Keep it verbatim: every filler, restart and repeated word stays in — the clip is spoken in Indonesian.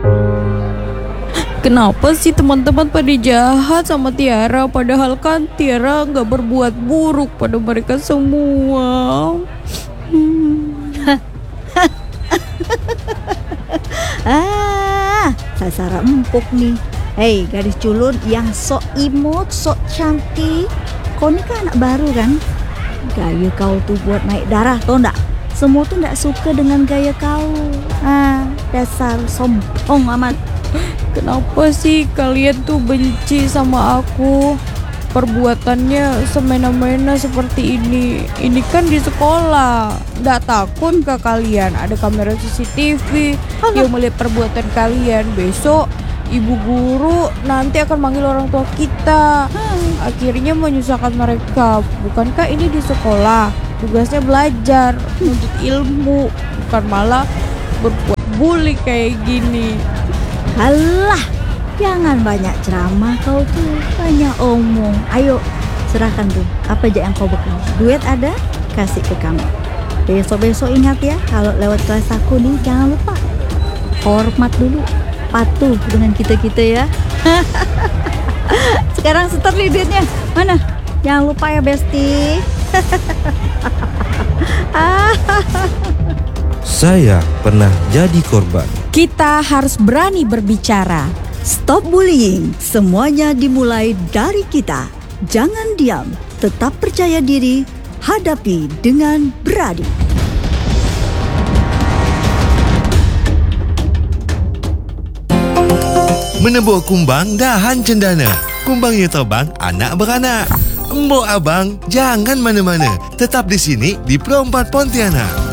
Kenapa sih teman-teman pada jahat sama Tiara? Padahal kan Tiara nggak berbuat buruk pada mereka semua. Hmm. Ah, Sasara empuk nih. Hei, gadis culun yang sok imut, sok cantik. Kau ini kan anak baru kan? Gaya kau tuh buat naik darah, tau ndak? Semua tuh ndak suka dengan gaya kau. Ah, dasar sombong amat. Kenapa sih kalian tuh benci sama aku? Perbuatannya semena-mena seperti ini. Ini kan di sekolah. Nggak takut ke kalian? Ada kamera C C T V yang melihat perbuatan kalian. Besok ibu guru nanti akan manggil orang tua kita. Akhirnya menyusahkan mereka. Bukankah ini di sekolah? Tugasnya belajar, menuntut ilmu, bukan malah berbuat bully kayak gini. Alah, jangan banyak ceramah kau tuh, banyak omong. Ayo, serahkan tuh, apa aja yang kau bekal. Duit ada, kasih ke kami. Besok-besok ingat ya, kalau lewat kelas aku nih, jangan lupa hormat dulu, patuh dengan kita-kita ya. Sekarang setor nih duitnya, mana? Jangan lupa ya Besti. Saya pernah jadi korban. Kita harus berani berbicara. Stop bullying, semuanya dimulai dari kita. Jangan diam, tetap percaya diri, hadapi dengan berani. Menebuk kumbang dahan cendana. Kumbangnya terbang, anak beranak. Embok abang, jangan mana-mana. Tetap di sini di Pro empat Pontianak.